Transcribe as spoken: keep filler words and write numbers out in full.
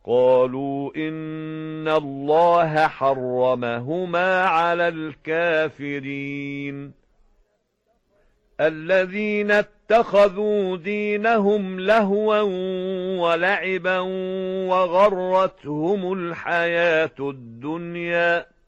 قالوا إن الله حرمهما على الكافرين الذين اتخذوا دينهم لهوا ولعبا وغرتهم الحياة الدنيا